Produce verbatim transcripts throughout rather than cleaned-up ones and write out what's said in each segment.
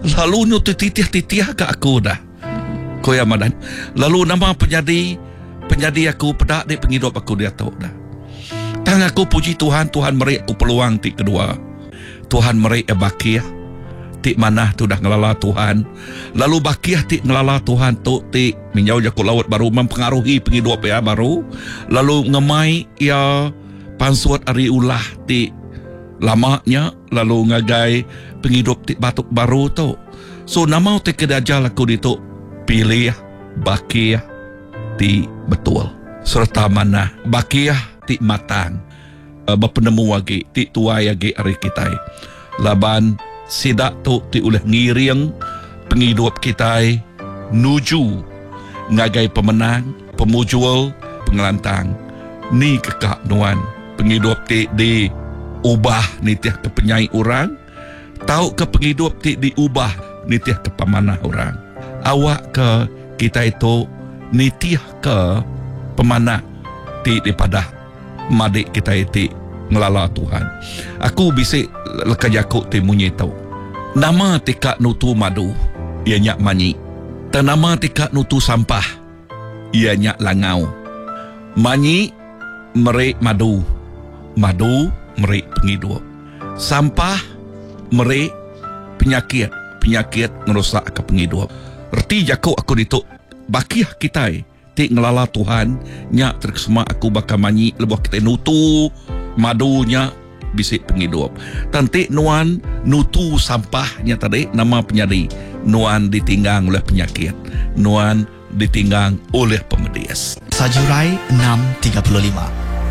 Lalu nu titih-titih ke aku dah. Koya madan. Lalu nama penyadi penyadi aku pedak di penghidup aku dia tahu dah. Tang aku puji Tuhan, Tuhan meri aku peluang ti kedua. Tuhan meri e bakiyah ti manah tu dah ngelala Tuhan. Lalu bakiyah ti ngelala Tuhan tu ti minjau jaku laut baru mempengaruhi penghidup ya baru. Lalu ngemai ya pansuat ari ulah ti lamanya, lalu ngagai penghidup ti batuk baru tu. So nama ti kedajal aku ditu pilih bakiyah ti betul. Serta manah bakiyah ti matang. Uh, berpenemu lagi ti tuai lagi ari kita. Laban sidak tu ti oleh ngiring penghidup kita nuju ngagai pemenang, pemujual, pengelantang. Ni kekak nuan penghidup ti di ubah nitiah ke penyai orang, tahu ke penghidup ti diubah nitiah ke pemanah orang. Awak ke kita itu nitiah ke pemanah ti daripada madik kita itu ngelala Tuhan. Aku bisik lekajaku ti munyi tahu. Nama tika nutu madu, ia nyak manyi. Tanama tika nutu sampah, ia nyak langau. Manyi merik madu, madu merik penghidup. Sampah merik penyakit, penyakit merosak ke penghidup. Erti jaku aku dituk bakiyah kita ti ngelala Tuhan nyak terkesema aku bakal manyi lebuh kita nutu madunya bisik penghidup. Tanti nuan nutu sampahnya tadi nama penyadi. Nuan ditinggang oleh penyakit. Nuan ditinggang oleh pemedias. Sajurai enam tiga puluh lima.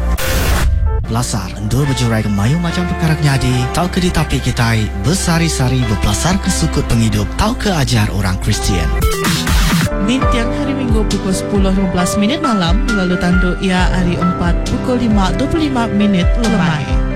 Belasar endur berjurai ke mayu macam perkara nyadi. Tahu ke di tapi kita bersari-sari berbelasar ke sukut penghidup. Tahu ke ajar orang Kristian. Di tiang hari Minggu pukul sepuluh lima belas minit malam, lalu tanduk ia hari empat pukul lima dua puluh lima minit lemai.